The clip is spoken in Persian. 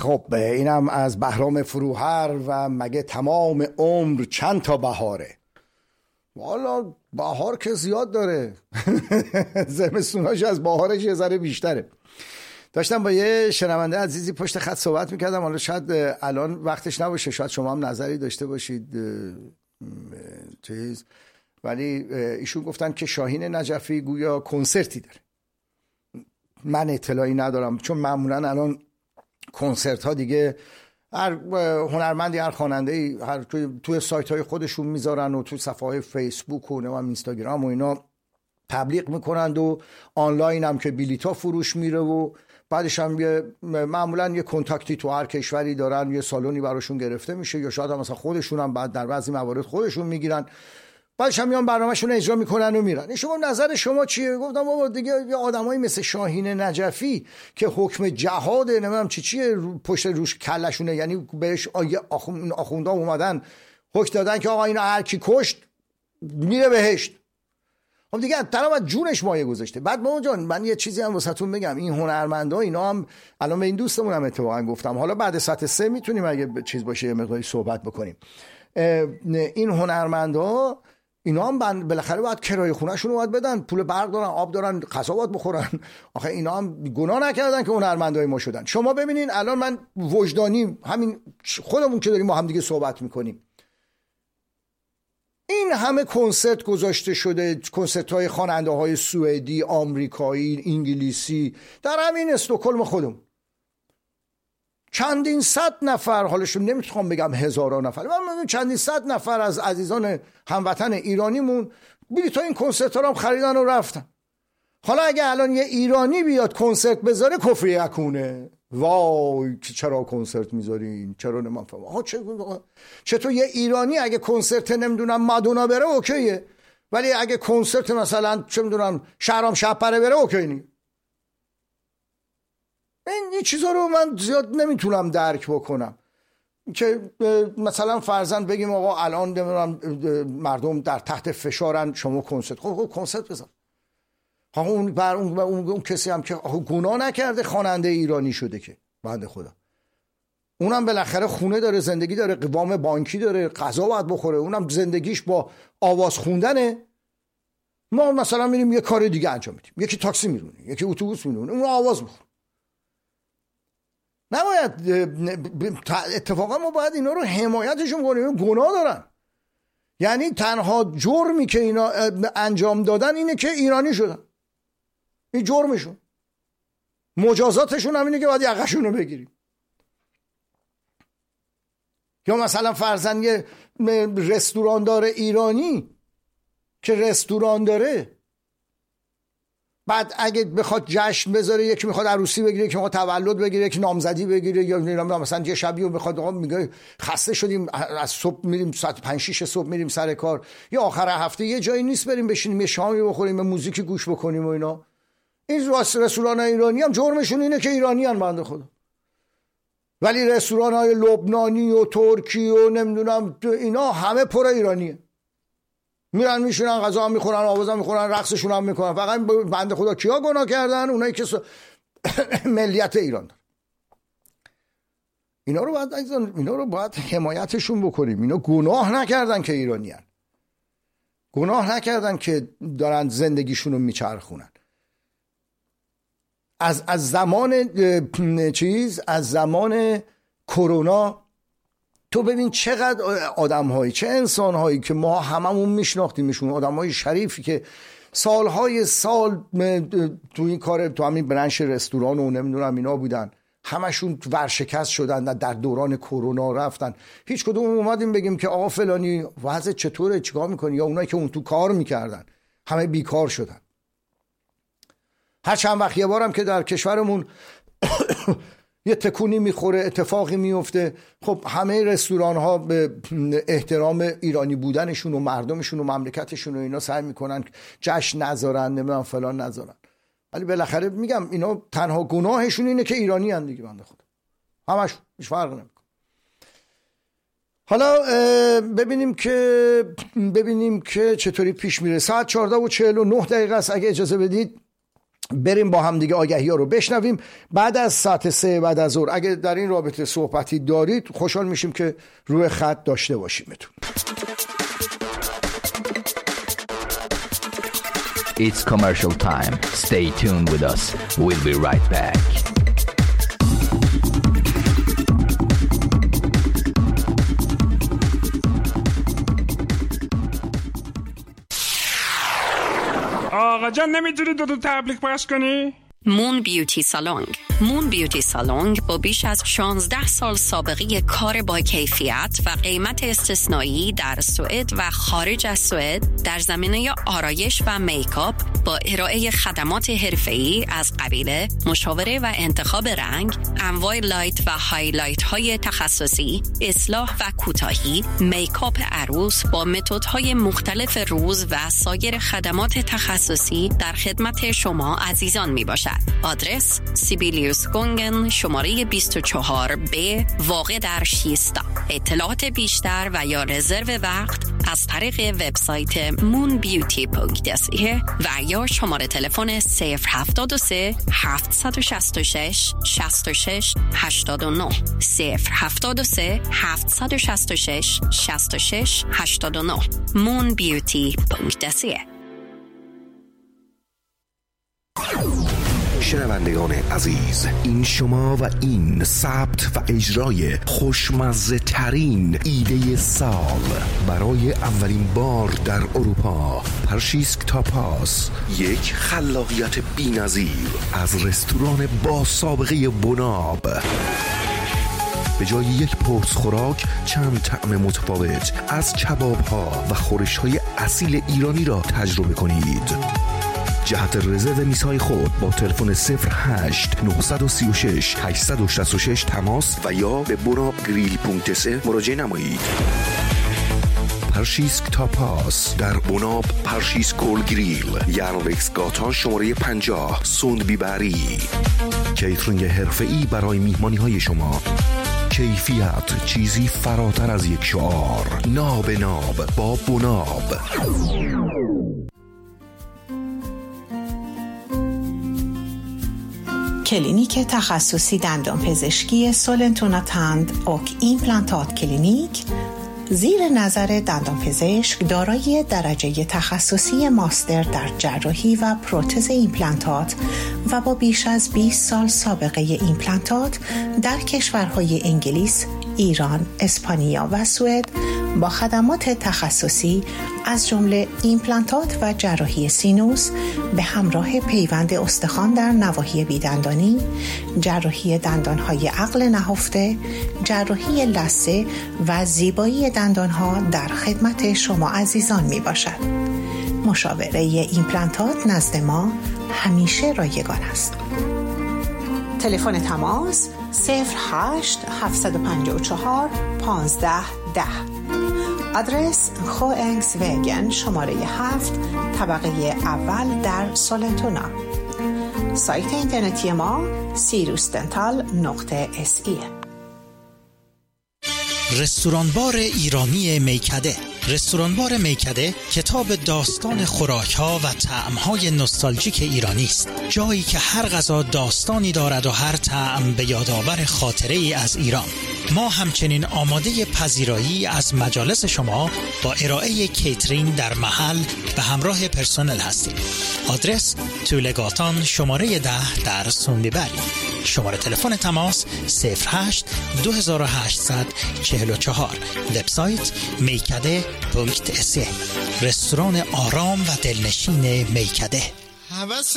خب اینم از بهرام فروهر و مگه تمام عمر چند تا بهاره. والا بهار که زیاد داره زمستوناش از بهارش یه ذره بیشتره. داشتم با یه شنونده عزیزی پشت خط صحبت میکردم، حالا شاید الان وقتش نباشه، شاید شما هم نظری داشته باشید ولی ایشون گفتن که شاهین نجفی گویا کنسرتی داره. من اطلاعی ندارم، چون معمولا الان کنسرت ها دیگه هر هنرمندی، هر خواننده‌ای هر توی سایت های خودشون میذارن و توی صفحه های فیسبوک و اینستاگرام و اینا تبلیغ میکنند و آنلاین هم که بلیطا فروش میره و بعدش هم معمولا یه کنتاکتی تو هر کشوری دارن، یه سالونی براشون گرفته میشه یا شاید هم مثلا خودشون هم بعد در بعضی موارد خودشون میگیرن، بعدش هم میان برنامه‌شون اجرا میکنن و میرن. شما نظر شما چیه؟ گفتم بابا دیگه یه آدمایی مثل شاهین نجفی که حکم جهاد نمیدونم چیه پشت روش کلشونه، یعنی بهش آخوندا اومدن حکم دادن که آقا اینا هر کی کشت میره بهشت. خب دیگه طرف جونش مایه گذاشته. بعد ما جان من یه چیزی هم واسهتون بگم، این هنرمندا اینا هم الان به این دوستمون هم اتفاقا گفتم، حالا بعد ساعت 3 میتونیم اگه چیز باشه یه مقداری صحبت بکنیم. این هنرمندا اینا هم بالاخره باید کرایه خونه‌شون رو باید بدن، پول برق دارن، آب دارن، غذا باید بخورن. آخه اینا هم گناه نکردن که هنرمندای ما شدن. شما ببینین الان من وجدانی همین خودمون که داریم با هم دیگه صحبت میکنیم، این همه کنسرت گذاشته شده، کنسرت های خواننده های سوئدی، آمریکایی، انگلیسی در همین استکهلم خودمون، چندین صد نفر، حالشون نمیتونم بگم هزاران نفر، من چندین صد نفر از عزیزان هموطن ایرانیمون بلیط این کنسرت ها رو هم خریدن و رفتن. حالا اگه الان یه ایرانی بیاد کنسرت بذاره کفر یکونه، وای چرا کنسرت میذارین، چرا نمیفهمم. چطور یه ایرانی اگه کنسرت نمیدونم مادونا بره اوکیه، ولی اگه کنسرت مثلا چه میدونم شهرام شب‌پره بره اوکی نی. این چیزا رو من زیاد نمیتونم درک بکنم که مثلا فرضاً بگیم آقا الان مردم در تحت فشارن، شما کنسرت خب کنسرت بزن. اون کسی هم که گناه نکرده خواننده ایرانی شده که بنده خدا، اونم بالاخره خونه داره، زندگی داره، قوام بانکی داره، غذا باید بخوره، اونم زندگیش با آواز خوندنه. ما مثلا میریم یه کار دیگه انجام میدیم، یکی تاکسی میرونه، یکی اتوبوس میرونه، اون آواز میخونه. نباید، اتفاقا ما باید اینا رو حمایتشون کنیم، گناه دارن. یعنی تنها جرمی که اینا انجام دادن اینه که ایرانی شدن، این جرمشون، مجازاتشون هم اینه که باید یقشون رو بگیریم. یا مثلا فرضاً یه رستوراندار ایرانی که رستوران داره، بعد اگه بخواد جشن بذاره، یکی میخواد عروسی بگیره، یکی میخواد تولد بگیره، یکی نامزدی بگیره، یا مثلا یه شبیه میخواد میگه خسته شدیم از صبح میریم ساعت 5-6 صبح میریم سر کار، یا آخر هفته یه جایی نیست بریم بشینیم یه شامی بخوریم، موزیک گوش بکنیم و اینا. این رستوران ایرانی هم جرمشون اینه که ایرانیان بنده خدا، ولی رستوران های لبنانی و ترکی و نمیدونم اینا همه پر ایرانیه، میرن میشونن غذا هم میخورن، آواز هم میخورن، رقصشون هم میکنن. فقط بنده خدا کیا گناه کردن؟ اونایی که ملیت ایران دارن. اینا رو باید حمایتشون بکنیم. اینا گناه نکردن که ایرانیان، گناه نکردن که دارن زندگیشون رو میچرخونن. از زمان کرونا تو ببین چقدر آدم‌هایی، چه انسان‌هایی که ما هممون میشناختیمشون، آدم‌های شریفی که سالهای سال تو این کار، تو همین برنش رستوران و نمیدونم اینا بودن، همشون ورشکست شدن، در دوران کرونا رفتن. هیچ کدوم اومدیم بگیم که آقا فلانی وضع چطوره، چیکار می‌کنی؟ یا اونایی که اون تو کار می‌کردن همه بیکار شدن. هر چند وقت یه بارم که در کشورمون یه تکونی میخوره، اتفاقی میفته، خب همه رستوران ها به احترام ایرانی بودنشون و مردمشون و مملکتشون و اینا سعی میکنن جشن نذارن، نمیدونم فلان نذارن، ولی بالاخره میگم اینا تنها گناهشون اینه که ایرانی هن دیگه بنده خدا، همش هیچ فرق نمیکنه. حالا ببینیم که چطوری پیش میره. ساعت 14:49 است. اگه اجازه بدید بریم با هم دیگه آگهی ها رو بشنویم. بعد از ساعت 3 بعد از ظهر اگه در این رابطه صحبتی دارید خوشحال میشیم که روی خط داشته باشیمتون. It's commercial time. Stay tuned with us. We'll be right back. آقا جان نمیتونی دو تبلیغ پخش کنی؟ مون بیوتی سالونگ. مون بیوتی سالونگ با بیش از 16 سال سابقه کار با کیفیت و قیمت استثنایی در سوئد و خارج از سوئد در زمینه آرایش و میکاپ با ارائه خدمات حرفه‌ای از قبیل مشاوره و انتخاب رنگ، انواع لایت و هایلایت های تخصصی، اصلاح و کوتاهی، میکاپ عروس با متدهای مختلف روز و سایر خدمات تخصصی در خدمت شما عزیزان می باشد. آدرس سیبیلیوس گونگن شماره 24B واقع در شیستا. اطلاعات بیشتر و یا رزرو وقت از طریق وبسایت moonbeauty.se و یا شماره تلفن 073 766 66 89 073 766 66 89 moonbeauty.se. شنوندگان عزیز، این شما و این ثبت و اجرای خوشمزه ترین ایده سال برای اولین بار در اروپا. پرشیسک تاپاس، یک خلاقیت بی‌نظیر از رستوران با سابقه بناب. به جای یک پرس خوراک چند طعم متفاوت از کباب‌ها و خورش‌های اصیل ایرانی را تجربه کنید. جهت رزرو میزهای خود با تلفن 08 936 866 تماس و یا به bonabgrill.se مراجعه نمایید. پرشیسک تاپاس در بناب پرشیسکول گریل، یارنوکس گاتان شماره 50 سوندبی بری. کیترینگ حرفه‌ای برای میهمانی‌های شما. کیفیت چیزی فراتر از یک شعار. ناب ناب با بناب. کلینیک تخصصی دندانپزشکی سولنتوناتند اوک ایمپلانتات کلینیک زیر نظر دندانپزشک دارای درجه تخصصی ماستر در جراحی و پروتز ایمپلانتات و با بیش از 20 سال سابقه ایمپلانتات در کشورهای انگلیس، ایران، اسپانیا و سوئد با خدمات تخصصی از جمله ایمپلانتات و جراحی سینوس به همراه پیوند استخوان در نواحی بیدندانی، جراحی دندانهای عقل نهفته، جراحی لثه و زیبایی دندانها در خدمت شما عزیزان می باشد. مشاوره ایمپلانتات نزد ما همیشه رایگان است. تلفن تماس 08 754 1510. آدرس خوانگس وگن شماره 7 طبقه اول در سولنتونا. سایت اینترنتی ما sirusdental.se. رستوران بار ایرانی میکده. رستوران بار میکده کتاب داستان خوراک‌ها و طعم‌های نوستالژیک ایرانی است. جایی که هر غذا داستانی دارد و هر طعم به یادآور خاطره‌ای از ایران. ما همچنین آماده پذیرایی از مجالس شما با ارائه کیترینگ در محل به همراه پرسنل هستیم. آدرس تولگاتان شماره 10 در سوندیبری. شماره تلفن تماس 08 2844. وبسایت میکده.se. رستوران آرام و دلنشین میکده.